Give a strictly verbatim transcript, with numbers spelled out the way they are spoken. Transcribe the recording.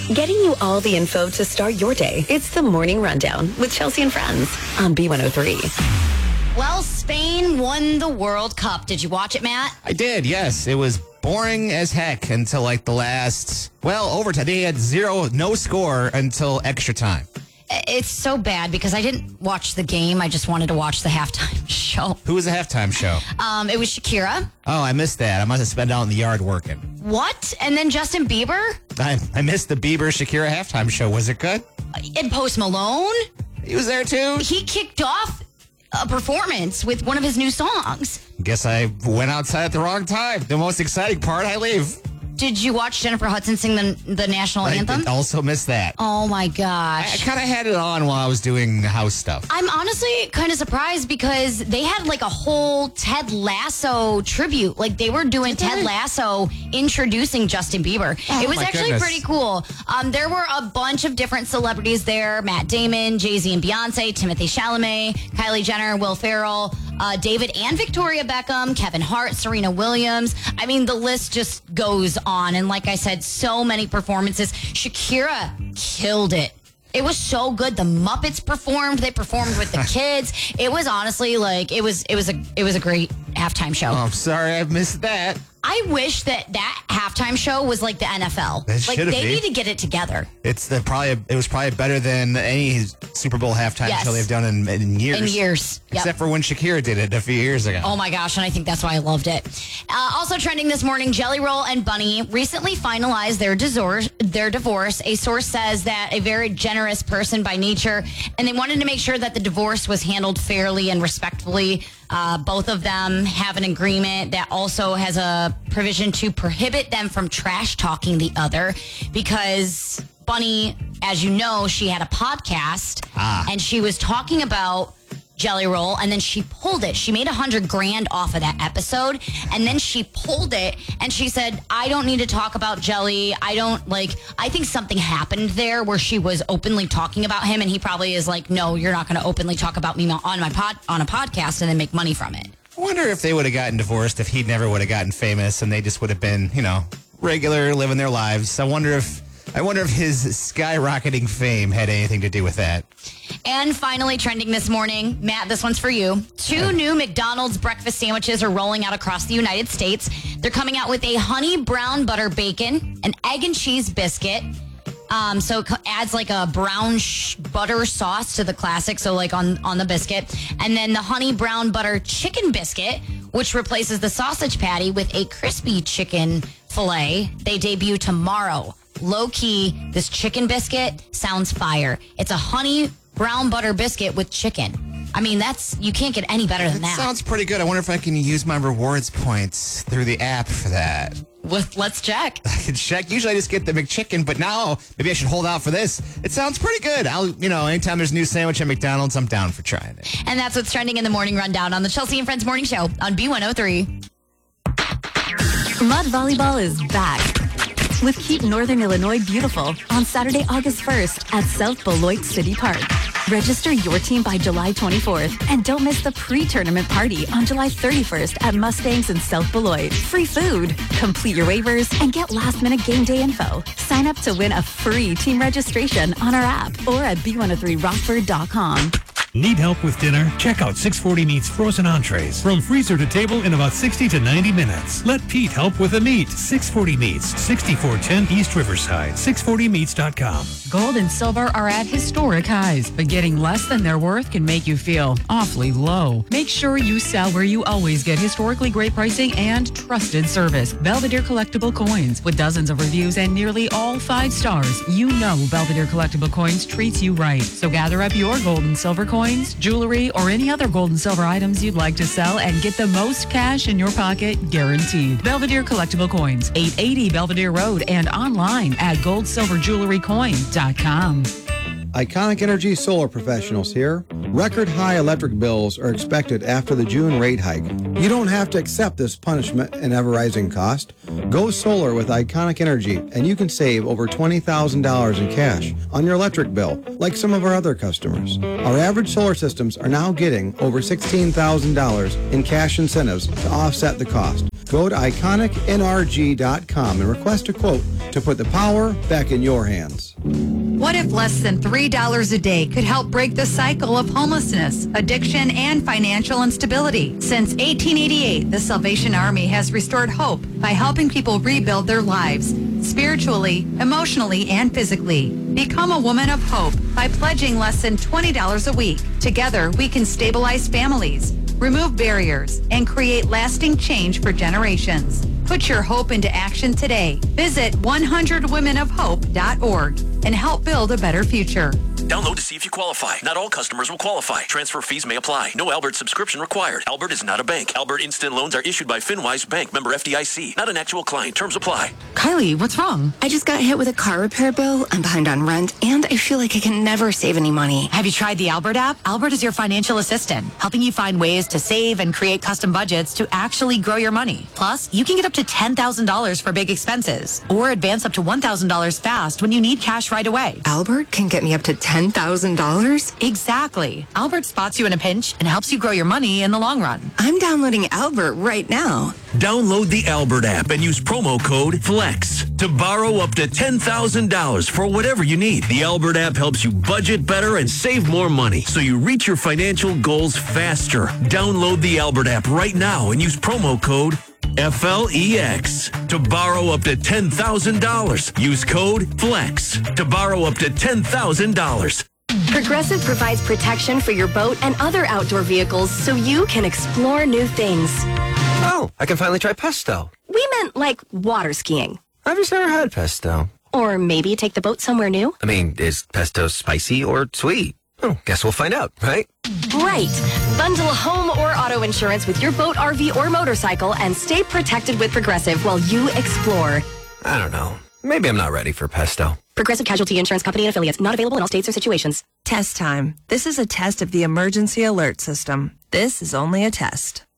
Getting you all the info to start your day. It's the Morning Rundown with Chelsea and Friends on B one oh three. Well, Spain won the World Cup. Did you watch it, Matt? I did, yes. It was boring as heck until like the last, well, overtime. They had zero, no score until extra time. It's so bad because I didn't watch the game. I just wanted to watch the halftime show. Who was the halftime show? Um, it was Shakira. Oh, I missed that. I must have spent out in the yard working. What? And then Justin Bieber? I, I missed the Bieber Shakira halftime show. Was it good? And Post Malone? He was there too? He kicked off a performance with one of his new songs. Guess I went outside at the wrong time. The most exciting part, I leave. Did you watch Jennifer Hudson sing the the national I anthem? did also missed that. Oh my I, I gosh. kind of had it on while I was doing house stuff. I'm honestly kind of surprised because they had like a whole Ted Lasso tribute. Like they were doing Ted Lasso introducing Justin Bieber. Oh, it was my actually goodness. pretty cool. Um, there were a bunch of different celebrities there. Matt Damon, Jay-Z and Beyonce, Timothée Chalamet, Kylie Jenner, Will Ferrell, uh, David and Victoria Beckham, Kevin Hart, Serena Williams. I mean, the list just goes on. And like I said, so many performances. Shakira killed it. It was so good. The Muppets performed. They performed with the kids. It was honestly like it was. It was a. It was a great halftime show. Oh, I'm sorry I missed that. I wish that that halftime show was like the N F L. It Like should've they been. need to get it together. It's the probably it was probably better than any Super Bowl halftime Yes. show they've done in, in years. In years. Yep. Except for when Shakira did it a few years ago. Oh my gosh, and I think that's why I loved it. Uh, also trending this morning, Jelly Roll and Bunny recently finalized their divorce. Their divorce. A source says that a very generous person by nature, and they wanted to make sure that the divorce was handled fairly and respectfully. Uh, both of them have an agreement that also has a provision to prohibit them from trash talking the other because Bunny, as you know, she had a podcast Ah. and she was talking about Jelly Roll, and then she pulled it. She made a hundred grand off of that episode, and then she pulled it, and she said, I don't need to talk about Jelly. I don't, like, I think something happened there where she was openly talking about him, and he probably is like, no, you're not going to openly talk about me on my pod, on a podcast and then make money from it. I wonder if they would have gotten divorced if he never would have gotten famous and they just would have been, you know, regular, living their lives. I wonder if I wonder if his skyrocketing fame had anything to do with that. And finally, trending this morning, Matt, this one's for you. Two new McDonald's breakfast sandwiches are rolling out across the United States. They're coming out with a honey brown butter bacon, an egg and cheese biscuit. Um, so it co- adds like a brown sh- butter sauce to the classic, so like on, on the biscuit. And then the honey brown butter chicken biscuit, which replaces the sausage patty with a crispy chicken filet. They debut tomorrow. Low key, this chicken biscuit sounds fire. It's a honey brown butter biscuit with chicken. I mean, that's you can't get any better than That that. sounds pretty good. I wonder if I can use my rewards points through the app for that. With, let's check. I can check. Usually I just get the McChicken, but now maybe I should hold out for this. It sounds pretty good. I'll, you know, anytime there's a new sandwich at McDonald's, I'm down for trying it. And that's what's trending in the morning rundown on the Chelsea and Friends Morning Show on B one oh three. Mud Volleyball is back with Keep Northern Illinois Beautiful on Saturday, August first at South Beloit City Park. Register your team by July twenty-fourth and don't miss the pre-tournament party on July thirty-first at Mustangs in South Beloit. Free food, complete your waivers, and get last-minute game day info. Sign up to win a free team registration on our app or at b one oh three rockford dot com. Need help with dinner? Check out six forty Meats frozen entrees. From freezer to table in about sixty to ninety minutes. Let Pete help with the meat. six forty Meats, sixty-four ten East Riverside. six forty meats dot com. Gold and silver are at historic highs, but getting less than their worth can make you feel awfully low. Make sure you sell where you always get historically great pricing and trusted service. Belvedere Collectible Coins. With dozens of reviews and nearly all five stars, you know Belvedere Collectible Coins treats you right. So gather up your gold and silver coins, jewelry, or any other gold and silver items you'd like to sell and get the most cash in your pocket guaranteed. Belvedere Collectible Coins, eight eighty Belvedere Road, and online at gold silver jewelry coin dot com. Iconic Energy Solar Professionals here. Record high electric bills are expected after the June rate hike. You don't have to accept this punishment and ever-rising cost. Go solar with Iconic Energy, and you can save over twenty thousand dollars in cash on your electric bill, like some of our other customers. Our average solar systems are now getting over sixteen thousand dollars in cash incentives to offset the cost. Go to iconic n r g dot com and request a quote to put the power back in your hands. What if less than three dollars a day could help break the cycle of homelessness, addiction, and financial instability? Since eighteen eighty-eight, the Salvation Army has restored hope by helping people rebuild their lives, spiritually, emotionally, and physically. Become a woman of hope by pledging less than twenty dollars a week. Together, we can stabilize families, remove barriers, and create lasting change for generations. Put your hope into action today. Visit one hundred women of hope dot org and help build a better future. Download to see if you qualify. Not all customers will qualify. Transfer fees may apply. No Albert subscription required. Albert is not a bank. Albert Instant Loans are issued by FinWise Bank, member F D I C. Not an actual client. Terms apply. Kylie, what's wrong? I just got hit with a car repair bill. I'm behind on rent, and I feel like I can never save any money. Have you tried the Albert app? Albert is your financial assistant, helping you find ways to save and create custom budgets to actually grow your money. Plus, you can get up to ten thousand dollars for big expenses, or advance up to one thousand dollars fast when you need cash right away. Albert can get me up to ten thousand dollars? Exactly. Albert spots you in a pinch and helps you grow your money in the long run. I'm downloading Albert right now. Download the Albert app and use promo code FLEX to borrow up to ten thousand dollars for whatever you need. The Albert app helps you budget better and save more money so you reach your financial goals faster. Download the Albert app right now and use promo code F L E X to borrow up to ten thousand dollars. Use code FLEX to borrow up to ten thousand dollars. Progressive provides protection for your boat and other outdoor vehicles so you can explore new things. Oh, I can finally try pesto. We meant like water skiing. I've just never had pesto. Or maybe take the boat somewhere new. I mean, is pesto spicy or sweet? Oh, guess we'll find out, right? Right. Bundle home or auto insurance with your boat, R V, or motorcycle and stay protected with Progressive while you explore. I don't know. Maybe I'm not ready for pesto. Progressive Casualty Insurance Company and affiliates. Not available in all states or situations. Test time. This is a test of the emergency alert system. This is only a test.